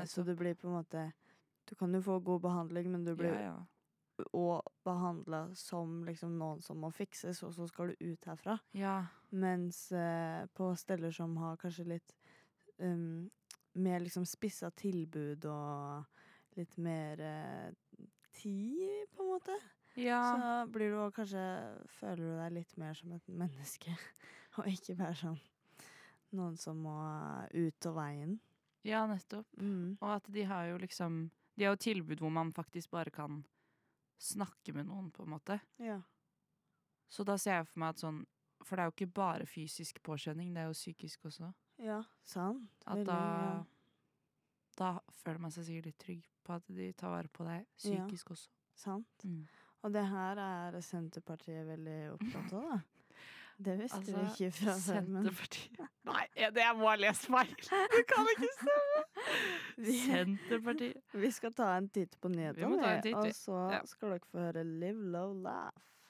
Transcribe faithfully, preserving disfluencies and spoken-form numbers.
så du blir på en måte du kan jo få god behandling, men du blir ja, ja. og behandlet som liksom noen som må fikses, og så skal du ut herfra. Ja. Mens eh, på steder som har kanskje litt um, mer liksom spissa tilbud og litt mer eh, tid, på en måte. Ja. Så blir du også kanskje, føler du deg litt mer som et menneske, og ikke bare som noen som må ut av veien. Ja, nettopp. Mm. Og at de har jo liksom, de har jo tilbud hvor man faktisk bare kan snakke med noen, på en måte. Ja. Så da ser jeg for meg at sånn, for det er jo ikke bare fysisk påkjenning, det er jo psykisk også. Ja, sant. At Veldig, da, ja. da føler man seg sikkert litt trygg på at de tar vare på deg psykisk også. Sant. Mm. Og det her er Senterpartiet veldig opptatt av, da. Det visste Altså, vi ikke fra før, men Senterpartiet. Nei, det jeg må ha lest feil. Det kan ikke stemme. vi, Senterpartiet. vi skal ta en titt på nyhetene, Vi må ta en titt, og vi. så Ja. skal dere få høre Live, Low, Laugh.